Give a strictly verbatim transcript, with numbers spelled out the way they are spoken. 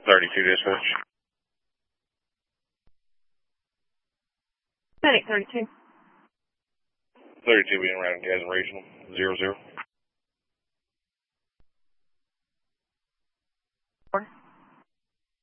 thirty-two dispatch. Medic thirty-two. thirty-two being routed gas regional, zero zero.